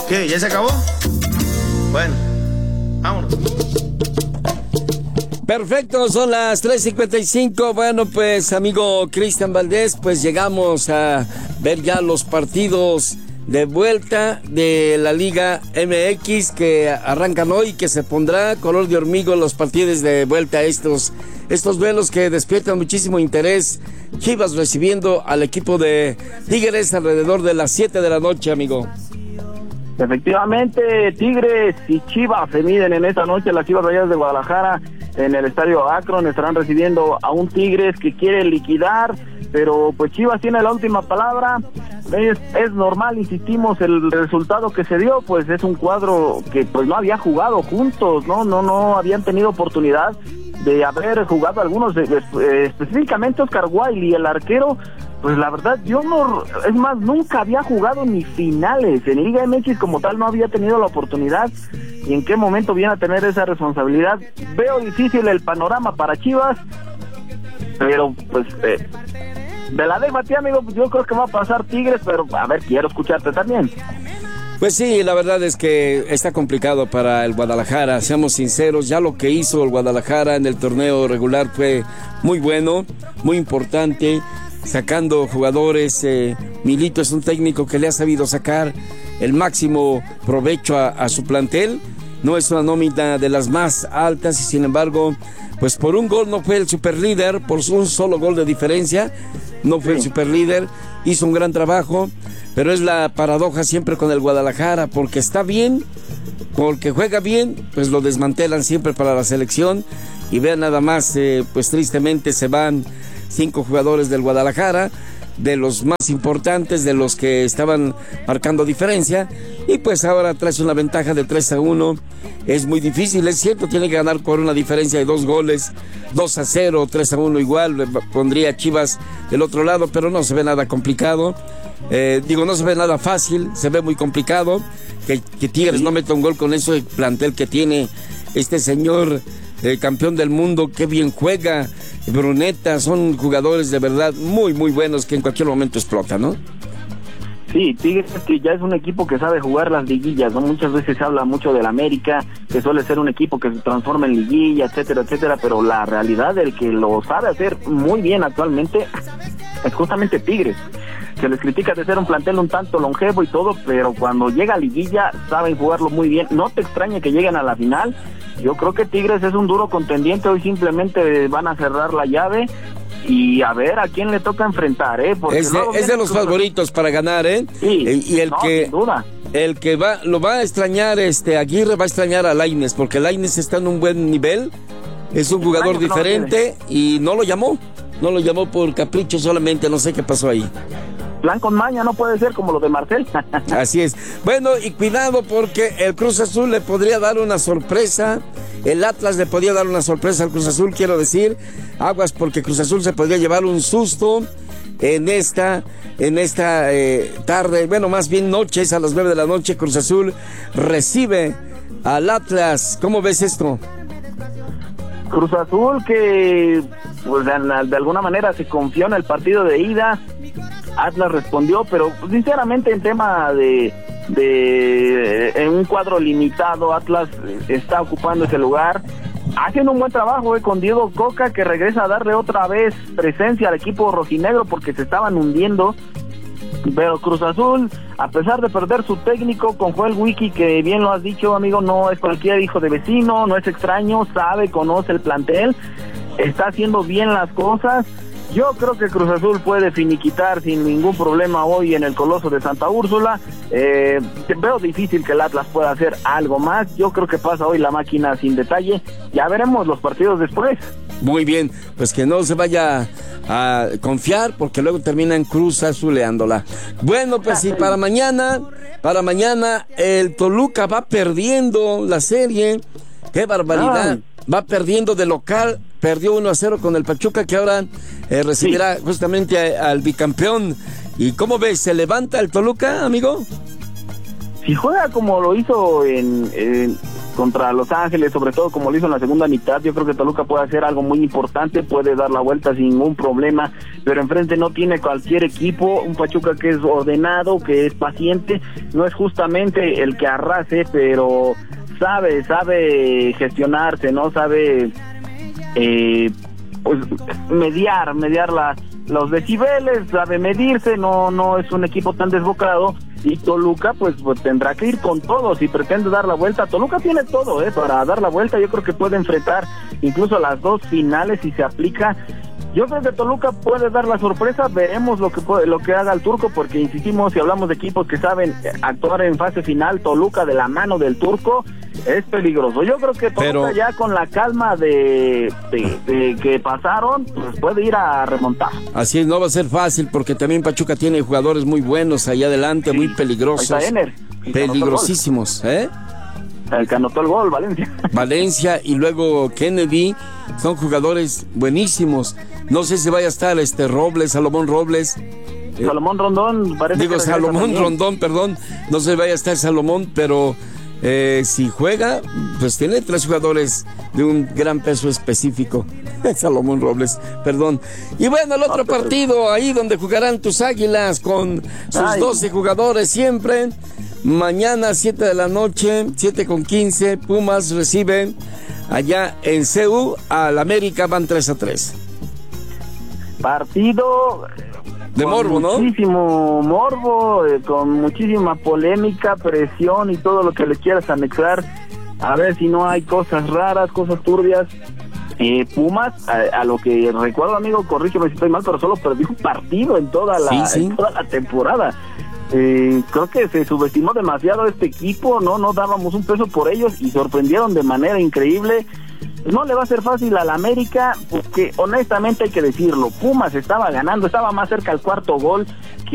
¿Qué? ¿Ya se acabó? Bueno, vámonos. Perfecto, son las 3:55. Bueno, pues, amigo Cristian Valdés, pues llegamos a ver ya los partidos de vuelta de la Liga MX que arrancan hoy, que se pondrá color de hormigo los partidos de vuelta a estos duelos que despiertan muchísimo interés. Chivas recibiendo al equipo de Tigres alrededor de las 7 de la noche, amigo. Efectivamente, Tigres y Chivas se miden en esta noche. Las Chivas Rayadas de Guadalajara en el estadio Akron estarán recibiendo a un Tigres que quiere liquidar, pero pues Chivas tiene la última palabra. Es normal, insistimos, el resultado que se dio, pues es un cuadro que pues no había jugado juntos, no habían tenido oportunidad de haber jugado algunos, específicamente Oscar Wiley, el arquero. Pues la verdad, nunca había jugado ni finales. En Liga MX como tal no había tenido la oportunidad. ¿Y en qué momento viene a tener esa responsabilidad? Veo difícil el panorama para Chivas, pero pues de la dejo a ti, amigo, pues yo creo que va a pasar Tigres, pero a ver, quiero escucharte también. Pues sí, la verdad es que está complicado para el Guadalajara, seamos sinceros. Ya lo que hizo el Guadalajara en el torneo regular fue muy bueno, muy importante, sacando jugadores. Milito es un técnico que le ha sabido sacar el máximo provecho a su plantel. No es una nómina de las más altas y sin embargo, pues por un gol no fue el superlíder, por un solo gol de diferencia no fue el superlíder. Hizo un gran trabajo, pero es la paradoja siempre con el Guadalajara, porque está bien, porque juega bien, pues lo desmantelan siempre para la selección. Y vean nada más, pues tristemente se van 5 jugadores del Guadalajara, de los más importantes, de los que estaban marcando diferencia, y pues ahora traes una ventaja de 3-1. Es muy difícil, es cierto, tiene que ganar por una diferencia de 2 goles, 2-0, 3-1 igual, pondría Chivas del otro lado, pero no se ve nada complicado. No se ve nada fácil, se ve muy complicado que Tigres no meta un gol con ese plantel que tiene este señor campeón del mundo. Qué bien juega Bruneta, son jugadores de verdad muy muy buenos que en cualquier momento explotan, ¿no? Sí, Tigres que ya es un equipo que sabe jugar las liguillas, ¿no? Muchas veces se habla mucho del América, que suele ser un equipo que se transforma en liguilla, etcétera, etcétera, pero la realidad del que lo sabe hacer muy bien actualmente es justamente Tigres. Se les critica de ser un plantel un tanto longevo y todo, pero cuando llega a liguilla saben jugarlo muy bien. No te extrañe que lleguen a la final. Yo creo que Tigres es un duro contendiente. Hoy simplemente van a cerrar la llave y a ver a quién le toca enfrentar, porque es de los favoritos para ganar, Sí, y el que sin duda. El que lo va a extrañar, Aguirre va a extrañar a Lainez, porque Lainez está en un buen nivel, es un jugador diferente y no lo llamó por capricho solamente, no sé qué pasó ahí. Plan con maña, no puede ser como lo de Marcel. Así es. Bueno, y cuidado porque el Cruz Azul le podría dar una sorpresa. El Atlas le podría dar una sorpresa al Cruz Azul, quiero decir. Aguas porque Cruz Azul se podría llevar un susto en esta tarde. Bueno, más bien noches, a las 9 de la noche. Cruz Azul recibe al Atlas. ¿Cómo ves esto? Cruz Azul que pues de alguna manera se confió en el partido de ida. Atlas respondió, pero sinceramente en tema en un cuadro limitado, Atlas está ocupando ese lugar, haciendo un buen trabajo con Diego Coca, que regresa a darle otra vez presencia al equipo rojinegro porque se estaban hundiendo. Pero Cruz Azul, a pesar de perder su técnico con Joel Wiki, que bien lo has dicho, amigo, no es cualquier hijo de vecino, no es extraño, conoce el plantel, está haciendo bien las cosas. Yo creo que Cruz Azul puede finiquitar sin ningún problema hoy en el Coloso de Santa Úrsula. Veo difícil que el Atlas pueda hacer algo más. Yo creo que pasa hoy la máquina sin detalle. Ya veremos los partidos después. Muy bien, pues que no se vaya a confiar porque luego terminan Cruz Azuleándola. Bueno, pues sí, para mañana el Toluca va perdiendo la serie. ¡Qué barbaridad! Va perdiendo de local, perdió 1-0 con el Pachuca, que ahora recibirá justamente al bicampeón. ¿Y cómo ves? ¿Se levanta el Toluca, amigo? Si juega como lo hizo contra Los Ángeles, sobre todo como lo hizo en la segunda mitad. Yo creo que Toluca puede hacer algo muy importante, puede dar la vuelta sin ningún problema, pero enfrente no tiene cualquier equipo, un Pachuca que es ordenado, que es paciente, no es justamente el que arrase, pero sabe gestionarse, ¿no? Sabe pues mediar los decibeles, sabe medirse, no es un equipo tan desbocado. Y Toluca pues tendrá que ir con todo si pretende dar la vuelta. Toluca tiene todo para dar la vuelta. Yo creo que puede enfrentar incluso las dos finales si se aplica. Yo creo que Toluca puede dar la sorpresa. Veremos lo que haga el Turco, porque insistimos, si hablamos de equipos que saben actuar en fase final, Toluca de la mano del Turco es peligroso. Yo creo que Toluca ya con la calma de que pasaron, pues puede ir a remontar. Así es, no va a ser fácil, porque también Pachuca tiene jugadores muy buenos allá adelante, sí, muy peligrosos. Ahí está Ener, peligrosísimos, el que anotó el gol, Valencia y luego Kennedy, son jugadores buenísimos. No sé si vaya a estar Salomón Robles. Salomón Rondón, parece. Digo, Salomón Rondón, perdón. No sé si vaya a estar Salomón, pero si juega, pues tiene 3 jugadores de un gran peso específico. Salomón Robles, perdón. Y bueno, el otro partido, ahí donde jugarán tus Águilas con sus 12 jugadores siempre. Mañana 7 de la noche, 7:15, Pumas recibe allá en CU al América, van 3-3. Partido de morbo, ¿no? Muchísimo morbo, con muchísima polémica, presión y todo lo que le quieras anexar. A ver si no hay cosas raras, cosas turbias. Pumas, a lo que recuerdo, amigo, corrígeme si estoy mal, pero solo perdió un partido en toda la temporada. Creo que se subestimó demasiado este equipo, no dábamos un peso por ellos y sorprendieron de manera increíble. No le va a ser fácil al América, porque honestamente hay que decirlo, Pumas estaba ganando, estaba más cerca al cuarto gol